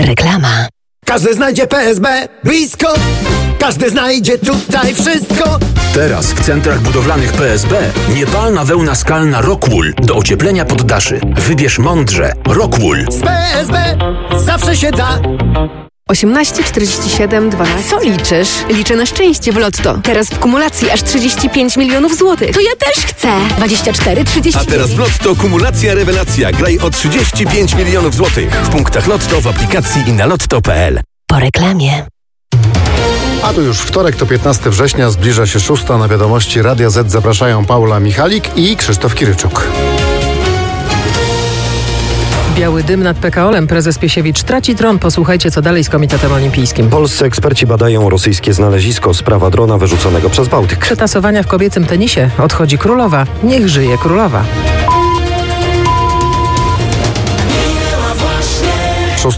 Reklama. Każdy znajdzie PSB blisko. Każdy znajdzie tutaj wszystko. Teraz w centrach budowlanych PSB niepalna wełna skalna Rockwool do ocieplenia poddaszy. Wybierz mądrze. Rockwool. Z PSB zawsze się da. 18, 47, 12. Co liczysz? Liczę na szczęście w Lotto. Teraz w kumulacji aż 35 milionów złotych. To ja też chcę. 24, 30. A teraz w Lotto kumulacja rewelacja. Graj o 35 milionów złotych. W punktach Lotto, w aplikacji i na lotto.pl. Po reklamie. A tu już wtorek, to 15 września, zbliża się 6. Na wiadomości Radia Z zapraszają Paula Michalik i Krzysztof Kiryczuk. Biały dym nad PKO-em. Prezes Piesiewicz traci tron. Posłuchajcie, co dalej z Komitetem Olimpijskim. Polscy eksperci badają rosyjskie znalezisko. Sprawa drona wyrzuconego przez Bałtyk. Przetasowania w kobiecym tenisie. Odchodzi królowa. Niech żyje królowa. 6.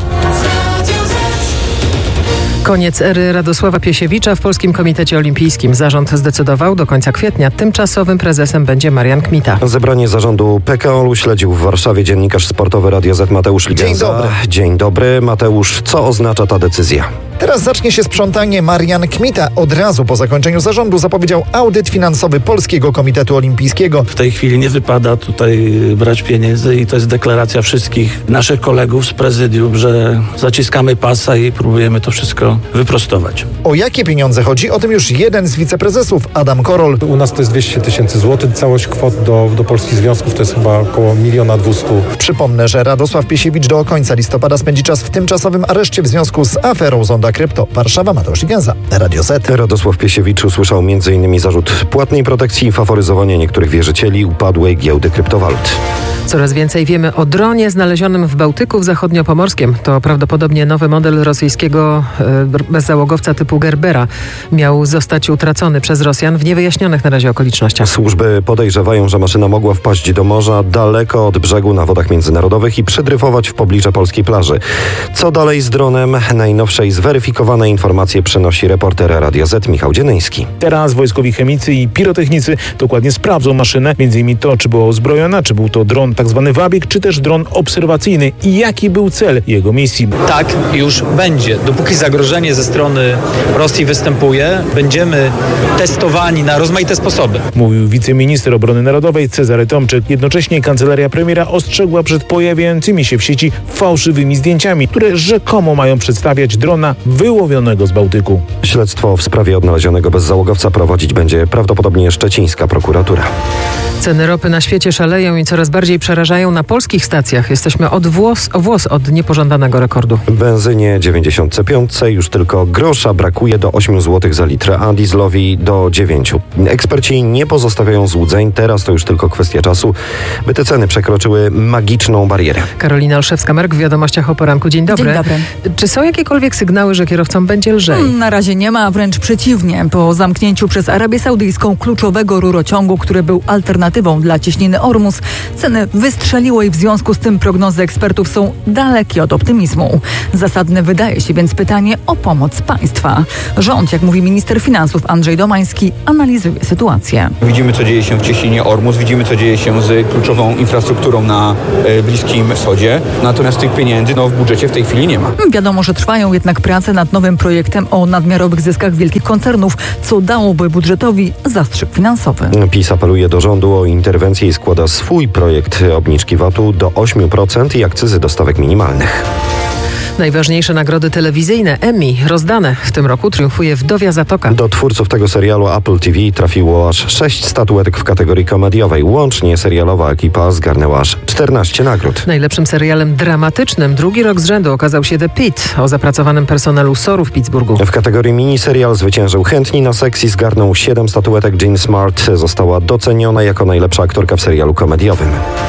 Koniec ery Radosława Piesiewicza w Polskim Komitecie Olimpijskim. Zarząd zdecydował do końca kwietnia. Tymczasowym prezesem będzie Marian Kmita. Zebranie zarządu PKO-u śledził w Warszawie dziennikarz sportowy Radia Z Mateusz Ligenza. Dzień dobry. Dzień dobry. Mateusz, co oznacza ta decyzja? Teraz zacznie się sprzątanie. Marian Kmita od razu po zakończeniu zarządu zapowiedział audyt finansowy Polskiego Komitetu Olimpijskiego. W tej chwili nie wypada tutaj brać pieniędzy i to jest deklaracja wszystkich naszych kolegów z prezydium, że zaciskamy pasa i próbujemy to wszystko wyprostować. O jakie pieniądze chodzi? O tym już jeden z wiceprezesów, Adam Korol. U nas to jest 200 000 złotych. Całość kwot do polskich związków to jest chyba około 1 200 000. Przypomnę, że Radosław Piesiewicz do końca listopada spędzi czas w tymczasowym areszcie w związku z aferą Zonda Krypto. Warszawa, Mateusz Ligenza, Radio Z. Radosław Piesiewicz usłyszał m.in. zarzut płatnej protekcji i faworyzowania niektórych wierzycieli upadłej giełdy kryptowalut. Coraz więcej wiemy o dronie znalezionym w Bałtyku w zachodniopomorskim. To prawdopodobnie nowy model rosyjskiego bezzałogowca typu Gerbera. Miał zostać utracony przez Rosjan w niewyjaśnionych na razie okolicznościach. Służby podejrzewają, że maszyna mogła wpaść do morza daleko od brzegu na wodach międzynarodowych i przydryfować w pobliże polskiej plaży. Co dalej z dronem? Najnowsze i zweryfikowane informacje przynosi reporter Radia Z Michał Dzienyński. Teraz wojskowi chemicy i pirotechnicy dokładnie sprawdzą maszynę, m.in. to, czy była uzbrojona, czy był to dron tak zwany wabiek, czy też dron obserwacyjny i jaki był cel jego misji. Tak już będzie. Dopóki zagrożenie ze strony Rosji występuje, będziemy testowani na rozmaite sposoby. Mówił wiceminister obrony narodowej Cezary Tomczyk. Jednocześnie kancelaria premiera ostrzegła przed pojawiającymi się w sieci fałszywymi zdjęciami, które rzekomo mają przedstawiać drona wyłowionego z Bałtyku. Śledztwo w sprawie odnalezionego bezzałogowca prowadzić będzie prawdopodobnie szczecińska prokuratura. Ceny ropy na świecie szaleją i coraz bardziej przerażają na polskich stacjach. Jesteśmy o włos od niepożądanego rekordu. Benzynie 95 już tylko grosza brakuje do 8 zł za litr, a dieslowi do 9. Eksperci nie pozostawiają złudzeń. Teraz to już tylko kwestia czasu, by te ceny przekroczyły magiczną barierę. Karolina Olszewska-Merk w Wiadomościach o poranku. Dzień dobry. Dzień dobry. Czy są jakiekolwiek sygnały, że kierowcom będzie lżej? Na razie nie ma, wręcz przeciwnie. Po zamknięciu przez Arabię Saudyjską kluczowego rurociągu, który był alternatywą dla cieśniny Ormus, ceny wystrzeliły i w związku z tym prognozy ekspertów są dalekie od optymizmu. Zasadne wydaje się więc pytanie o pomoc państwa. Rząd, jak mówi minister finansów Andrzej Domański, analizuje sytuację. Widzimy, co dzieje się w cieśninie Ormus, widzimy, co dzieje się z kluczową infrastrukturą na Bliskim Wschodzie. Natomiast tych pieniędzy w budżecie w tej chwili nie ma. Wiadomo, że trwają jednak prace nad nowym projektem o nadmiarowych zyskach wielkich koncernów, co dałoby budżetowi zastrzyk finansowy. PiS apeluje do rządu o interwencję i składa swój projekt obniżki VAT-u do 8% i akcyzy do stawek minimalnych. Najważniejsze nagrody telewizyjne Emmy rozdane. W tym roku triumfuje Wdowia Zatoka. Do twórców tego serialu Apple TV trafiło aż 6 statuetek w kategorii komediowej. Łącznie serialowa ekipa zgarnęła aż 14 nagród. Najlepszym serialem dramatycznym drugi rok z rzędu okazał się The Pitt o zapracowanym personelu SOR-u w Pittsburghu. W kategorii miniserial zwyciężył Chętni na seks i zgarnął 7 statuetek. Jean Smart została doceniona jako najlepsza aktorka w serialu komediowym.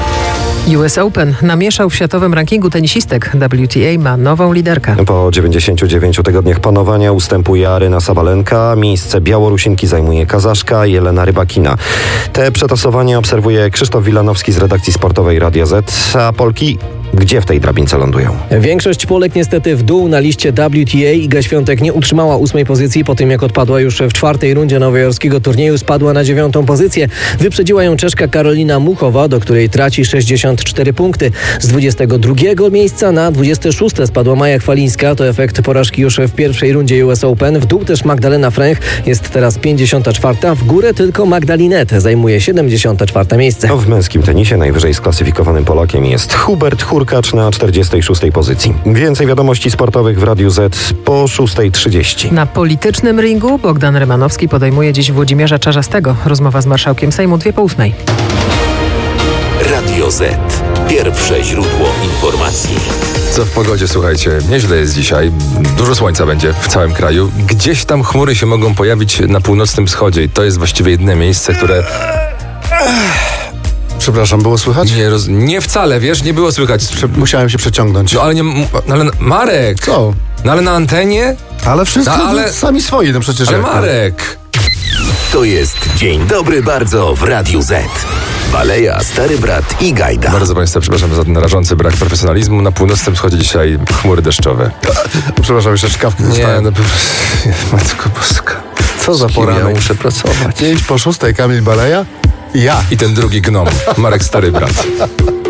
US Open namieszał w światowym rankingu tenisistek. WTA ma nową liderkę. Po 99 tygodniach panowania ustępuje Aryna Sabalenka. Miejsce Białorusinki zajmuje Kazaszka Jelena Rybakina. Te przetasowania obserwuje Krzysztof Wilanowski z redakcji sportowej Radia Z. A Polki Gdzie w tej drabince lądują? Większość Polek niestety w dół na liście WTA. Iga Świątek nie utrzymała 8. pozycji po tym, jak odpadła już w 4. rundzie nowojorskiego turnieju. Spadła na 9. pozycję. Wyprzedziła ją Czeszka Karolina Muchowa, do której traci 64 punkty. Z 22. miejsca na 26. spadła Maja Chwalińska. To efekt porażki już w pierwszej rundzie US Open. W dół też Magdalena Fręch jest teraz 54. W górę tylko Magdalinet zajmuje 74. miejsce. W męskim tenisie najwyżej sklasyfikowanym Polakiem jest Hubert Hurkacz na 46. pozycji. Więcej wiadomości sportowych w Radiu Z po 6:30. Na politycznym ringu Bogdan Rymanowski podejmuje dziś Włodzimierza Czarzastego. Rozmowa z marszałkiem Sejmu 2:08. Radio Z. Pierwsze źródło informacji. Co w pogodzie, słuchajcie, nieźle jest dzisiaj. Dużo słońca będzie w całym kraju. Gdzieś tam chmury się mogą pojawić na północnym wschodzie i to jest właściwie jedyne miejsce, które... Przepraszam, było słychać? Nie wcale, wiesz, nie było słychać. Musiałem się przeciągnąć. No ale nie... Ale Marek! Co? No ale na antenie? Ale wszyscy sami swoi, no przecież. Ale Marek! To jest Dzień Dobry Bardzo w Radiu Z. Baleja, Stary Brat i Gajda. Bardzo Państwa przepraszam za ten rażący brak profesjonalizmu. Na północnym wschodzie dzisiaj chmury deszczowe. Przepraszam, jeszcze czkawkę dostałem. Nie, no Matko Boska. Co za poranek. Ja muszę pracować. 5 po 6, Kamil Baleja i ja. I ten drugi gnom, Marek Stary Brat.